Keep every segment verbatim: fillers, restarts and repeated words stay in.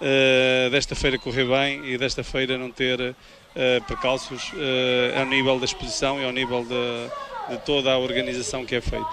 uh, desta feira correr bem e desta feira não ter uh, percalços uh, ao nível da exposição e ao nível de, de toda a organização que é feita.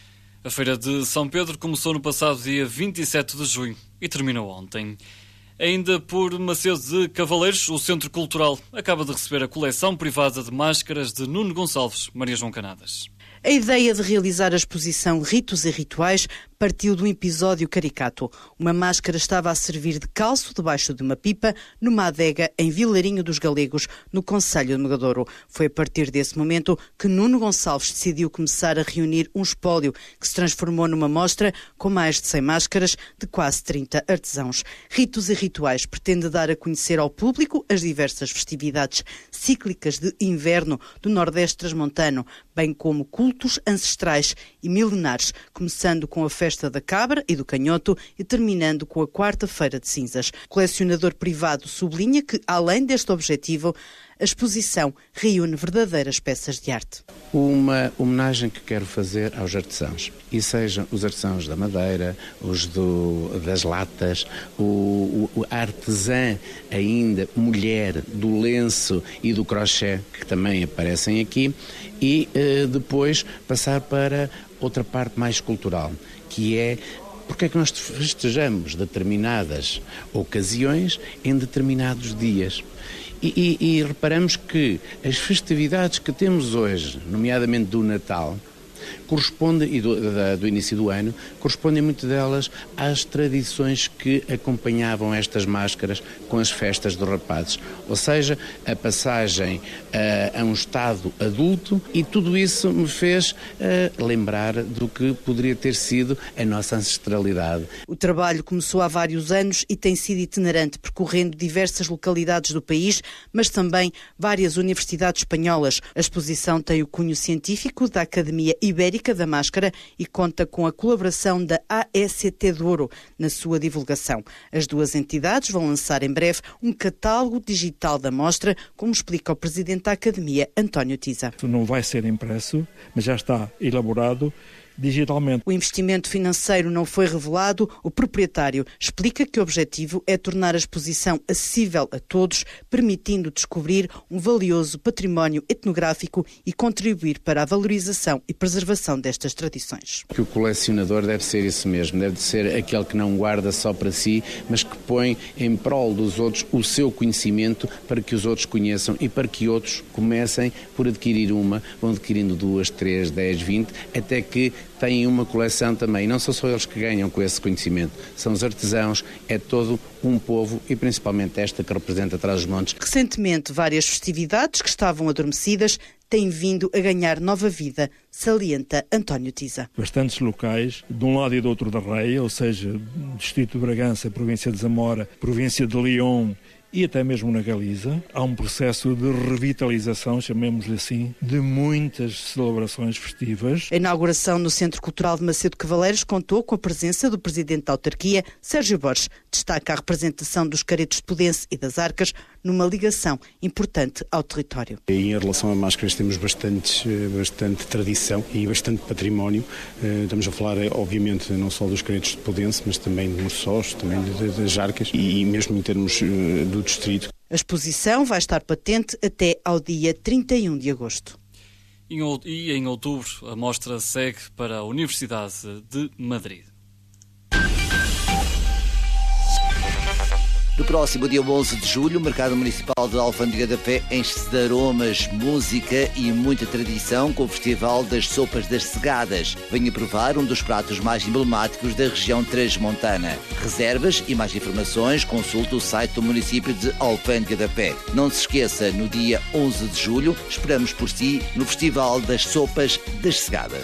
A Feira de São Pedro começou no passado dia vinte e sete de junho e terminou ontem. Ainda por Macedo de Cavaleiros, o Centro Cultural acaba de receber a coleção privada de máscaras de Nuno Gonçalves. Maria João Canadas. A ideia de realizar a exposição Ritos e Rituais partiu de um episódio caricato. Uma máscara estava a servir de calço debaixo de uma pipa numa adega em Vilarinho dos Galegos, no concelho de Megadouro. Foi a partir desse momento que Nuno Gonçalves decidiu começar a reunir um espólio que se transformou numa mostra com mais de cem máscaras de quase trinta artesãos. Ritos e Rituais pretende dar a conhecer ao público as diversas festividades cíclicas de inverno do Nordeste transmontano, bem como cultos ancestrais e milenares, começando com a festa da cabra e do canhoto e terminando com a quarta-feira de cinzas. O colecionador privado sublinha que, além deste objetivo, a exposição reúne verdadeiras peças de arte. Uma homenagem que quero fazer aos artesãos, e sejam os artesãos da madeira, os do, das latas, o, o, a artesã ainda, mulher, do lenço e do crochê, que também aparecem aqui, e eh, depois passar para outra parte mais cultural, que é porque é que nós festejamos determinadas ocasiões em determinados dias. E, e, e reparamos que as festividades que temos hoje, nomeadamente do Natal, correspondem, e do, da, do início do ano, correspondem muito delas às tradições que acompanhavam estas máscaras com as festas dos rapazes. Ou seja, a passagem uh, a um estado adulto, e tudo isso me fez uh, lembrar do que poderia ter sido a nossa ancestralidade. O trabalho começou há vários anos e tem sido itinerante, percorrendo diversas localidades do país, mas também várias universidades espanholas. A exposição tem o cunho científico da Academia Ibérica da Máscara e conta com a colaboração da A E C T Douro na sua divulgação. As duas entidades vão lançar em breve um catálogo digital da mostra, como explica o presidente da Academia, António Tiza. Não vai ser impresso, mas já está elaborado digitalmente. O investimento financeiro não foi revelado. O proprietário explica que o objetivo é tornar a exposição acessível a todos, permitindo descobrir um valioso património etnográfico e contribuir para a valorização e preservação destas tradições. Que o colecionador deve ser isso mesmo, deve ser aquele que não guarda só para si, mas que põe em prol dos outros o seu conhecimento para que os outros conheçam e para que outros comecem por adquirir uma, vão adquirindo duas, três, dez, vinte, até que têm uma coleção também. Não são só eles que ganham com esse conhecimento, são os artesãos, é todo um povo e principalmente esta que representa Trás-os-Montes. Recentemente, várias festividades que estavam adormecidas têm vindo a ganhar nova vida, salienta António Tiza. Bastantes locais, de um lado e do outro da Reia, ou seja, Distrito de Bragança, Província de Zamora, Província de León e até mesmo na Galiza, há um processo de revitalização, chamemos-lhe assim, de muitas celebrações festivas. A inauguração no Centro Cultural de Macedo de Cavaleiros contou com a presença do presidente da autarquia, Sérgio Borges. Destaca a representação dos caretos de Pudense e das Arcas numa ligação importante ao território. Em relação a máscaras temos bastante, bastante tradição e bastante património. Estamos a falar, obviamente, não só dos caretos de Pudense, mas também de Morçós, também das Arcas e mesmo em termos do distrito. A exposição vai estar patente até ao dia trinta e um de agosto. E em outubro a mostra segue para a Universidade de Madrid. No próximo dia onze de julho, o Mercado Municipal de Alfândega da Fé enche-se de aromas, música e muita tradição com o Festival das Sopas das Segadas. Venha provar um dos pratos mais emblemáticos da região transmontana. Reservas e mais informações, consulte o site do município de Alfândega da Fé. Não se esqueça, no dia onze de julho, esperamos por si no Festival das Sopas das Segadas.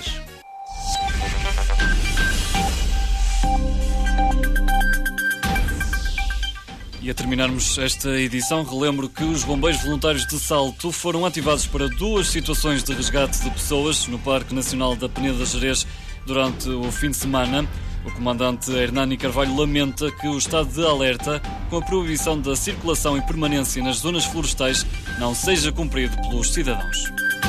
E a terminarmos esta edição, relembro que os bombeiros voluntários de Salto foram ativados para duas situações de resgate de pessoas no Parque Nacional da Peneda Gerês durante o fim de semana. O comandante Hernani Carvalho lamenta que o estado de alerta com a proibição da circulação e permanência nas zonas florestais não seja cumprido pelos cidadãos.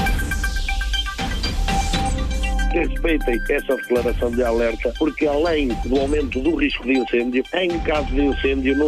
Respeitem essa declaração de alerta, porque além do aumento do risco de incêndio, em caso de incêndio,